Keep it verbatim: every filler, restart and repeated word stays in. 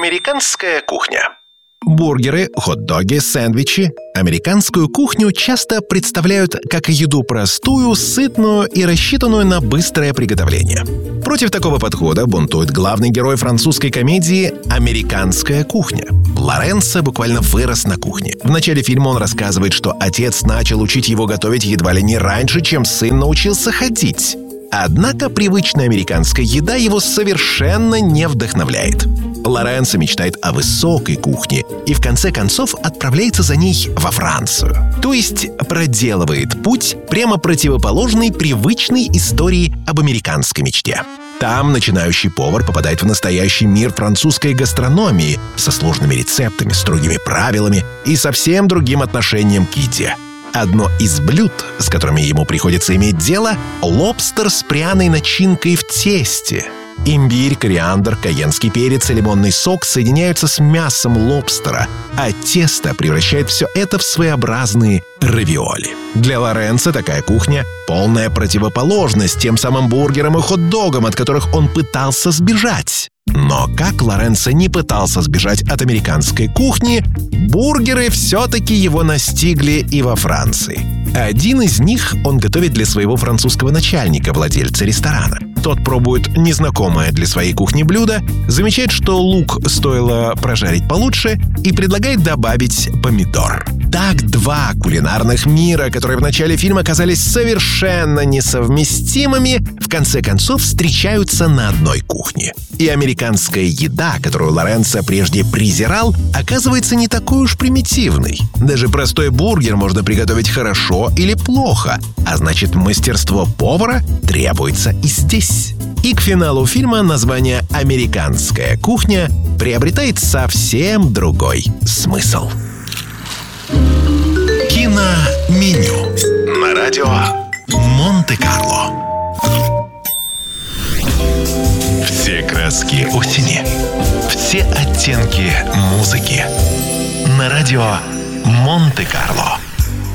Американская кухня. Бургеры, хот-доги, сэндвичи. Американскую кухню часто представляют как еду простую, сытную и рассчитанную на быстрое приготовление. Против такого подхода бунтует главный герой французской комедии «Американская кухня». Лоренцо буквально вырос на кухне. В начале фильма он рассказывает, что отец начал учить его готовить едва ли не раньше, чем сын научился ходить. Однако привычная американская еда его совершенно не вдохновляет. Лоренцо мечтает о высокой кухне и в конце концов отправляется за ней во Францию. То есть проделывает путь, прямо противоположный привычной истории об американской мечте. Там начинающий повар попадает в настоящий мир французской гастрономии со сложными рецептами, строгими правилами и совсем другим отношением к еде. Одно из блюд, с которыми ему приходится иметь дело – лобстер с пряной начинкой в тесте. Имбирь, кориандр, кайенский перец и лимонный сок соединяются с мясом лобстера, а тесто превращает все это в своеобразные равиоли. Для Лоренцо такая кухня – полная противоположность тем самым бургерам и хот-догам, от которых он пытался сбежать. Но как Лоренцо не пытался сбежать от американской кухни, бургеры все-таки его настигли и во Франции. Один из них он готовит для своего французского начальника, владельца ресторана. Тот пробует незнакомое для своей кухни блюдо, замечает, что лук стоило прожарить получше и предлагает добавить помидор. Так два кулинарных мира, которые в начале фильма казались совершенно несовместимыми, в конце концов встречаются на одной кухне. И американская еда, которую Лоренцо прежде презирал, оказывается не такой уж примитивной. Даже простой бургер можно приготовить хорошо или плохо, а значит, мастерство повара требуется и здесь. И к финалу фильма название «Американская кухня» приобретает совсем другой смысл. Киноменю на радио Монте-Карло. Все краски осени, все оттенки музыки на радио Монте-Карло.